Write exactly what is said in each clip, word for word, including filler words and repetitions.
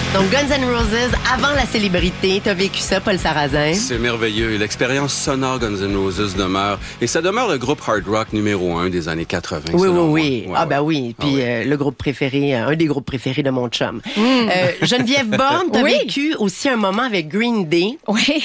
Donc, Guns N' Roses, avant la célébrité, t'as vécu ça, Paul Sarrazin? C'est merveilleux. L'expérience sonore Guns N' Roses demeure. Et ça demeure le groupe hard rock numéro un des années quatre-vingts. Oui, oui, moi. oui. Ouais, ah, ouais. ben oui. Puis Ah, oui. euh, le groupe préféré, euh, un des groupes préférés de mon chum. Mm. Euh, Geneviève Borne, t'as Oui. vécu aussi un moment avec Green Day. Oui.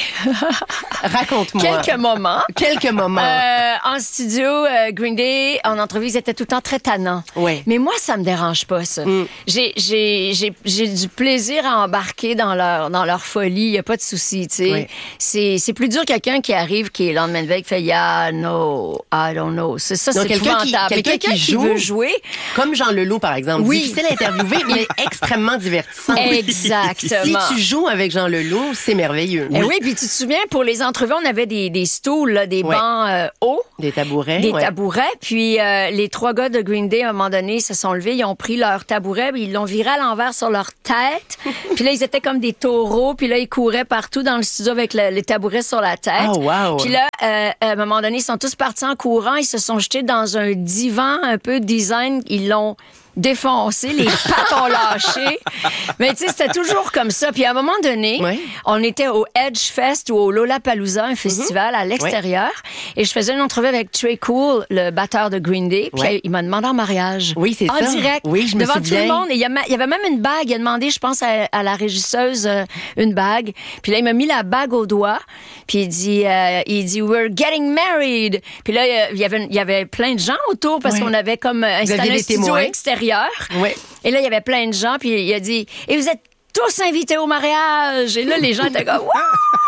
Raconte-moi. Quelques moments. Quelques moments. Euh, en studio, euh, Green Day, en entrevue, ils étaient tout le temps très tannants. Ouais. Mais moi, ça me dérange pas, ça. Mm. J'ai, j'ai, j'ai, j'ai du plaisir à embarquer dans leur, dans leur folie. Il n'y a pas de souci, tu sais. Ouais. C'est, c'est plus dur quelqu'un qui arrive, qui est le lendemain de veille, qui fait « Yeah, no, I don't know ». C'est ça, Donc, c'est quelqu'un qui- épouvantable. Mais quelqu'un quelqu'un qui qui joue. veut jouer. Comme Jean Leloup, par exemple. Oui. Difficile à interviewer, mais extrêmement divertissant. Exactement. Si tu joues avec Jean Leloup, c'est merveilleux. Eh oui, puis tu te souviens, pour les entrevues, on avait des, des stools, là, des Ouais. bancs euh, hauts. Des tabourets. Des ouais. tabourets. Puis euh, les trois gars de Green Day, à un moment donné, se sont levés, ils ont pris leur tabouret, puis ils l'ont viré à l'envers sur leur tête. Puis là, ils étaient comme des taureaux, puis là, ils couraient partout dans le studio avec le, les tabourets sur la tête. Oh, wow. Puis là, euh, à un moment donné, ils sont tous partis en courant, ils se sont jetés dans un divan un peu design, ils l'ont défoncé, les pattes ont lâché. Mais tu sais, c'était toujours comme ça. Puis à un moment donné, Ouais. on était au Edge Fest ou au Lollapalooza, un festival à l'extérieur, et je faisais une entrevue avec Trey Cool, le batteur de Green Day, puis Ouais. il m'a demandé en mariage. Oui, c'est en ça. direct. Oui, je me devant souviens. tout le monde. Et il y, a ma- il y avait même une bague. Il a demandé, je pense, à, à la régisseuse euh, une bague. Puis là, il m'a mis la bague au doigt. Puis il dit, euh, il dit, we're getting married. Puis là, il y avait, il y avait plein de gens autour parce Ouais. qu'on avait comme euh, Vous aviez installé un des studio témoins. extérieur. Ouais. Et là, il y avait plein de gens, puis il a dit « Et vous êtes tous invités au mariage! » Et là, les gens étaient comme « Wouah! »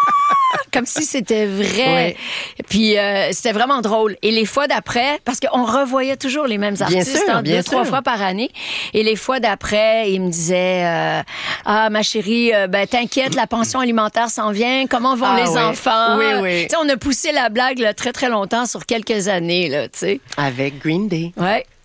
Comme si c'était vrai. Ouais. Puis euh, c'était vraiment drôle. Et les fois d'après, parce qu'on revoyait toujours les mêmes Bien artistes, sûr, hein, bien deux, trois sûr. fois par année. Et les fois d'après, ils me disaient euh, Ah, ma chérie, euh, ben t'inquiète, la pension alimentaire s'en vient. Comment vont Ah, les ouais. enfants? Oui, oui. Tu sais, on a poussé la blague là, très, très longtemps, sur quelques années, là, tu sais. Avec Green Day. Ouais.